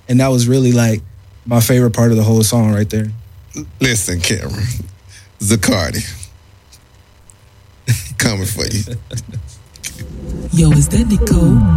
And that was really like my favorite part of the whole song right there. Listen, Cameron, Zacardi, coming for you. Yo, is that Nicole?